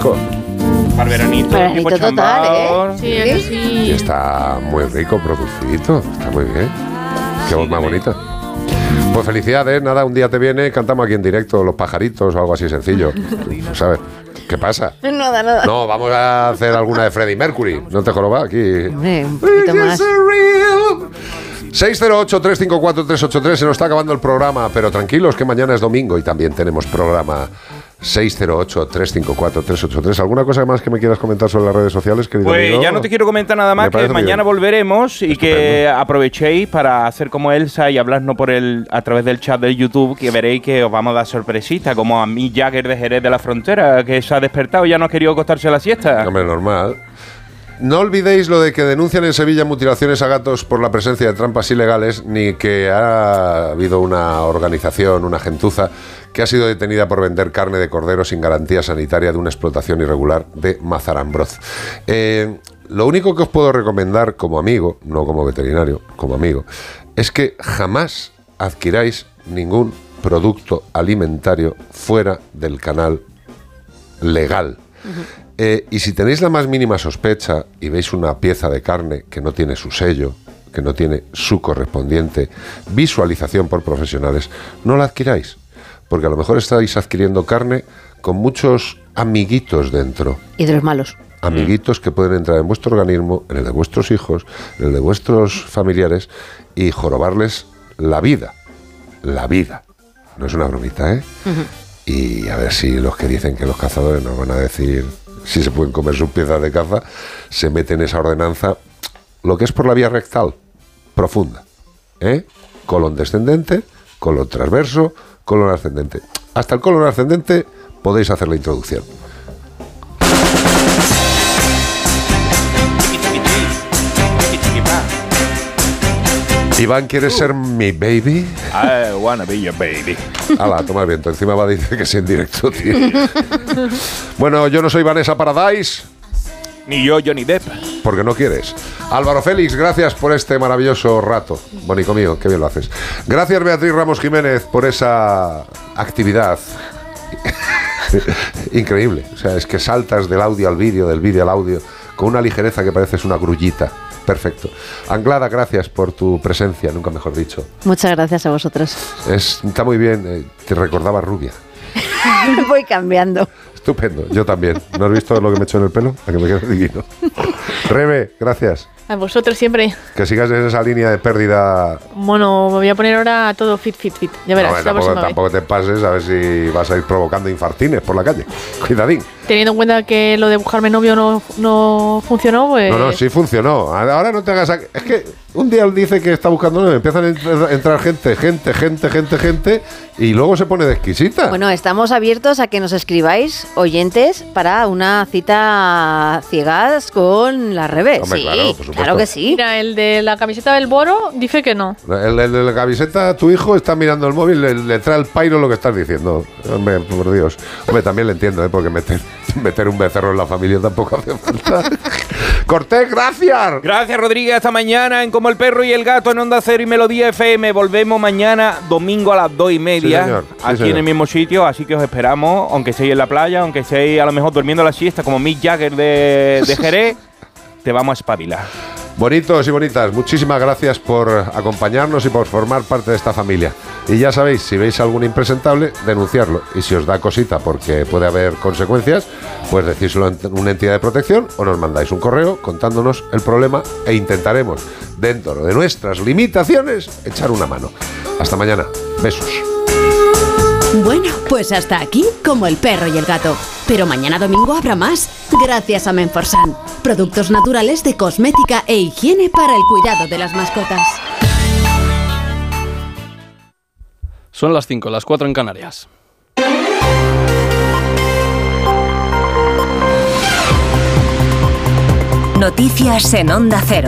rico. Para veranito total, Sí, eso sí. Y está muy rico, producidito. Está muy bien. Qué voz más bonita. Pues felicidades, nada, un día te viene, cantamos aquí en directo Los Pajaritos o algo así sencillo. ¿Sabes? ¿Qué pasa? Nada. No, vamos a hacer alguna de Freddie Mercury. ¿No te joroba aquí? Un poquito más. 608-354-383. Se nos está acabando el programa, pero tranquilos que mañana es domingo y también tenemos programa. 608-354-383. ¿Alguna cosa más que me quieras comentar sobre las redes sociales, querido Pues amigo? ya no te quiero comentar nada más, que mañana volveremos y que aprovechéis para hacer como Elsa y hablarnos a través del chat del YouTube, que veréis que os vamos a dar sorpresita, como a Mick Jagger de Jerez de la Frontera, que se ha despertado y ya no ha querido acostarse a la siesta. Hombre, normal. No olvidéis lo de que denuncian en Sevilla mutilaciones a gatos por la presencia de trampas ilegales, ni que ha habido una organización, una gentuza, que ha sido detenida por vender carne de cordero sin garantía sanitaria de una explotación irregular de Mazarambroz. Lo único que os puedo recomendar como amigo, no como veterinario, como amigo, es que jamás adquiráis ningún producto alimentario fuera del canal legal. Y si tenéis la más mínima sospecha y veis una pieza de carne que no tiene su sello, que no tiene su correspondiente visualización por profesionales, no la adquiráis, porque a lo mejor estáis adquiriendo carne con muchos amiguitos dentro. Y de los malos. Amiguitos que pueden entrar en vuestro organismo, en el de vuestros hijos, en el de vuestros familiares y jorobarles la vida. La vida. No es una bromita, ¿eh? Y a ver si los que dicen que los cazadores nos van a decir si se pueden comer sus piezas de caza, se meten esa ordenanza, lo que es por la vía rectal, profunda, colon descendente, colon transverso, colon ascendente. Hasta el colon ascendente podéis hacer la introducción. Iván, ¿quieres ser mi baby? I wanna be your baby. Ala, toma el viento. Encima va a decir que sí en directo, tío. Bueno, yo no soy Vanessa Paradise. Ni yo, Johnny Depp. Porque no quieres. Álvaro Félix, gracias por este maravilloso rato. Bonico mío, qué bien lo haces. Gracias, Beatriz Ramos Jiménez, por esa actividad. Increíble. O sea, es que saltas del audio al vídeo, del vídeo al audio, con una ligereza que pareces una grullita. Perfecto. Anglada, gracias por tu presencia, nunca mejor dicho. Muchas gracias a vosotros. Está muy bien, te recordaba rubia. Voy cambiando. Estupendo, yo también. ¿No has visto lo que me he hecho en el pelo? A que me queda divino. Rebe, gracias. A vosotros siempre. Que sigas en esa línea de pérdida. Bueno, me voy a poner ahora todo fit. Ya verás, tampoco te pases, a ver si vas a ir provocando infartines por la calle. Cuidadín. Teniendo en cuenta que lo de buscarme novio no funcionó, pues... No, sí funcionó. Ahora no te hagas... Es que un día él dice que está buscando novio, empiezan a entrar gente, y luego se pone de exquisita. Bueno, estamos abiertos a que nos escribáis, oyentes, para una cita ciegas con la Rebe. Hombre, sí, claro, por supuesto. Claro que sí. Mira, el de la camiseta del Boro dice que no. El de la camiseta, tu hijo está mirando el móvil, le trae el pairo lo que estás diciendo. Hombre, por Dios. Hombre, también le entiendo, porque meter un becerro en la familia tampoco hace falta. Cortés, gracias. Gracias, Rodríguez. Hasta mañana en Como el Perro y el Gato en Onda Cero y Melodía FM. Volvemos mañana domingo a las 2:30 Sí, señor. aquí en el mismo sitio. Así que os esperamos, aunque estéis en la playa, aunque estéis a lo mejor durmiendo la siesta como Mick Jagger de Jerez. Te vamos a espabilar. Bonitos y bonitas, muchísimas gracias por acompañarnos y por formar parte de esta familia. Y ya sabéis, si veis algún impresentable, denunciarlo. Y si os da cosita porque puede haber consecuencias, pues decírselo a una entidad de protección o nos mandáis un correo contándonos el problema e intentaremos, dentro de nuestras limitaciones, echar una mano. Hasta mañana. Besos. Bueno, pues hasta aquí Como el Perro y el Gato. Pero mañana domingo habrá más. Gracias a Menforsan. Productos naturales de cosmética e higiene para el cuidado de las mascotas. Son las 5, las 4 en Canarias. Noticias en Onda Cero.